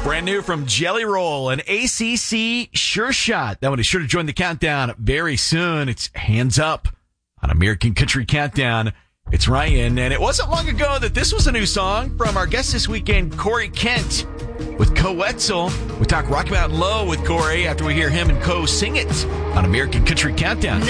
Brand new from Jelly Roll, an ACC Sure Shot. That one is sure to join the countdown very soon. It's Hands Up on American Country Countdown. It's Ryan, and it wasn't long ago that this was a new song from our guest this weekend, Corey Kent, with Co Wetzel. We talk Rocky Mountain Low with Corey after we hear him and Co sing it on American Country Countdown.